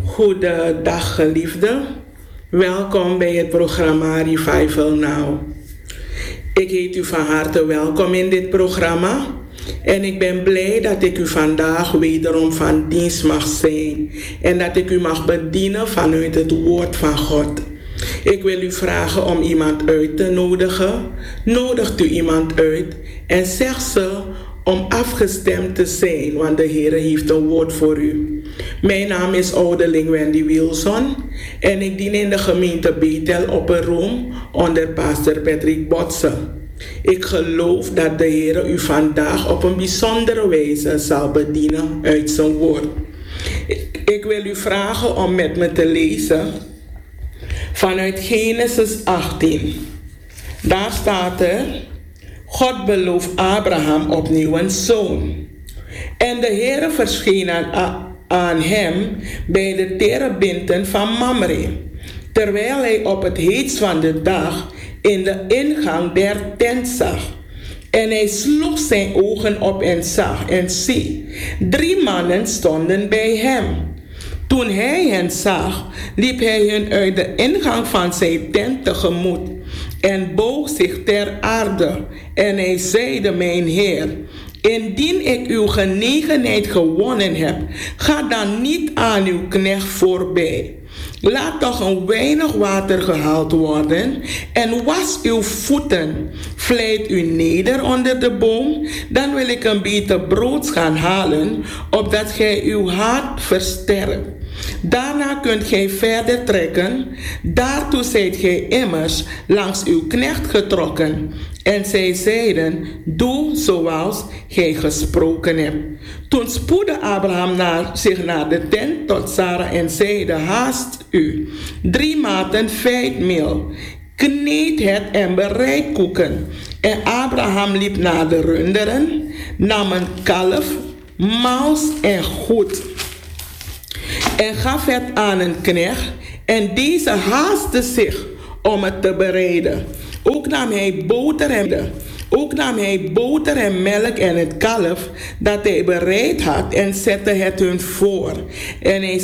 Goedendag geliefden. Welkom bij het programma Revival Now. Ik heet u van harte welkom in dit programma. En ik ben blij dat ik u vandaag wederom van dienst mag zijn. En dat ik u mag bedienen vanuit het woord van God. Ik wil u vragen om iemand uit te nodigen. Nodigt u iemand uit en zeg ze om afgestemd te zijn, want de Heer heeft een woord voor u. Mijn naam is ouderling Wendy Wilson en ik dien in de gemeente Bethel op een room onder pastor Patrick Botse. Ik geloof dat de Heer u vandaag op een bijzondere wijze zal bedienen uit zijn woord. Ik wil u vragen om met me te lezen vanuit Genesis 18. Daar staat er: God belooft Abraham opnieuw een zoon. En de Heere verscheen aan hem bij de terebinten van Mamre, terwijl hij op het heetst van de dag in de ingang der tent zag. En hij sloeg zijn ogen op en zag, en zie, 3 mannen stonden bij hem. Toen hij hen zag, liep hij hun uit de ingang van zijn tent tegemoet en boog zich ter aarde. En hij zeide: mijn Heer, indien ik uw genegenheid gewonnen heb, ga dan niet aan uw knecht voorbij. Laat toch een weinig water gehaald worden en was uw voeten. Vlijt u neder onder de boom, dan wil ik een beetje brood gaan halen, opdat gij uw hart versterkt. Daarna kunt gij verder trekken. Daartoe zijt gij immers langs uw knecht getrokken. En zij zeiden: doe zoals gij gesproken hebt. Toen spoedde Abraham zich naar de tent tot Sarah en zeide: haast u, 3 maten feitmeel. Kneed het en bereid koeken. En Abraham liep naar de runderen, nam een kalf, mals en goed, en gaf het aan een knecht, en deze haastte zich om het te bereiden. Ook nam hij boter en melk en het kalf dat hij bereid had en zette het hun voor. En hij